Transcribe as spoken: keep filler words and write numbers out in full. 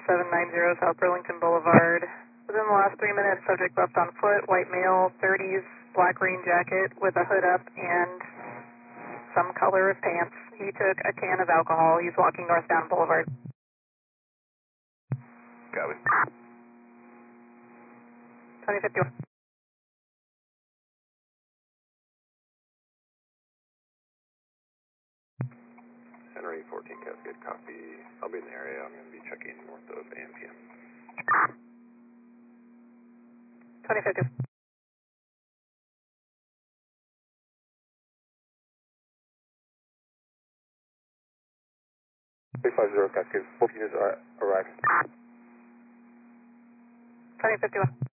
seven nine zero South Burlington Boulevard. Within the last three minutes, subject left on foot, white male, thirties, black green jacket with a hood up and some color of pants. He took a can of alcohol. He's walking northbound Boulevard. Got it. twenty fifty-one. Henry fourteen Cascade, copy. I'll be in the area. I'm going to be checking north of A M P M. twenty fifty. three five zero Cascade, both units are arriving. twenty fifty-one.